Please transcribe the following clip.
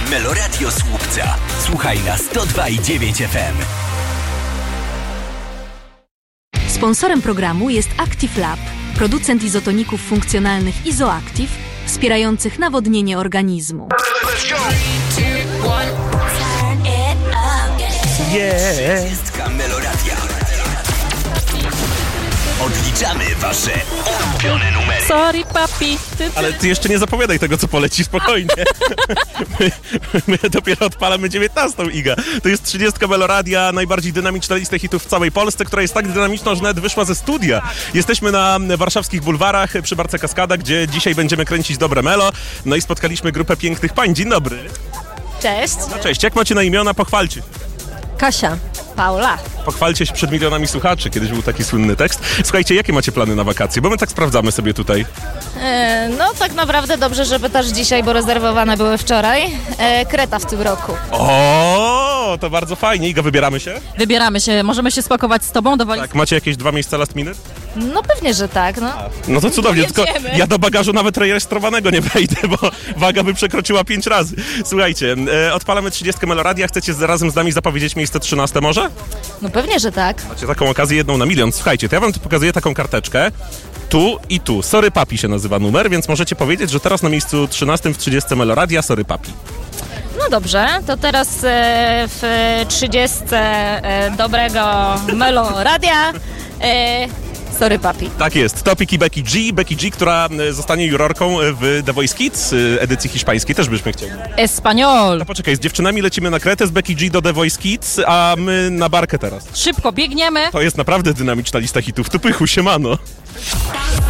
Meloradio Słupca. Słuchaj na 102,9 FM. Sponsorem programu jest Active Lab, producent izotoników funkcjonalnych Izoactive, wspierających nawodnienie organizmu. Yeah. Meloradia. Odliczamy wasze ulubione numery. Sorry, papi. Ale ty jeszcze nie zapowiadaj tego, co poleci, spokojnie. My dopiero odpalamy 19, Iga. To jest 30 Meloradia, najbardziej dynamiczna lista hitów w całej Polsce, która jest tak dynamiczna, że nawet wyszła ze studia. Jesteśmy na warszawskich bulwarach przy Barce Kaskada, gdzie dzisiaj będziemy kręcić dobre melo. No i spotkaliśmy grupę pięknych pań. Dzień dobry. Cześć. No cześć, jak macie na imiona? Pochwalcie się. Kasia. Paula. Pochwalcie się przed milionami słuchaczy. Kiedyś był taki słynny tekst. Słuchajcie, jakie macie plany na wakacje? Bo my tak sprawdzamy sobie tutaj. No tak naprawdę dobrze, że pytasz dzisiaj, bo rezerwowane były wczoraj. Kreta w tym roku. O, to bardzo fajnie. Iga, wybieramy się? Wybieramy się, możemy się spakować z tobą do walizki. Tak, macie jakieś 2 miejsca last minute? No pewnie, że tak, no. No to cudownie, tylko Jedziemy. ja do bagażu nawet rejestrowanego nie wejdę, bo waga by przekroczyła 5 razy. Słuchajcie, odpalamy 30 Meloradia. Chcecie razem z nami zapowiedzieć miejsce 13 może? No pewnie, że tak. Macie taką okazję 1 na milion. Słuchajcie, to ja wam tu pokazuję taką karteczkę. Tu i tu. Sorry Papi się nazywa numer, więc możecie powiedzieć, że teraz na miejscu 13 w 30 Meloradia Sorry Papi. No dobrze, to teraz w 30 dobrego Melo Radia. Sorry, papi. Tak jest. Topik i Becky G. Becky G, która zostanie jurorką w The Voice Kids edycji hiszpańskiej. Też byśmy chcieli. Espanol. No poczekaj, z dziewczynami lecimy na Kretę, z Becky G do The Voice Kids, a my na Barkę teraz. Szybko biegniemy. To jest naprawdę dynamiczna lista hitów. Tu pychu, siemano.